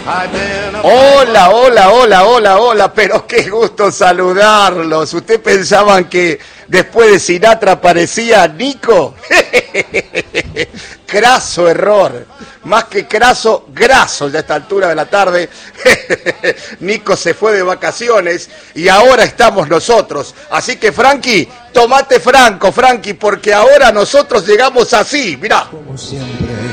Hola, hola, hola, hola, hola, pero qué gusto saludarlos. ¿Ustedes pensaban que después de Sinatra aparecía Nico? Craso error. Más que craso, graso ya a esta altura de la tarde. Nico se fue de vacaciones y ahora estamos nosotros. Así que, Frankie, tomate franco, Frankie, porque ahora nosotros llegamos así, mirá. Como siempre.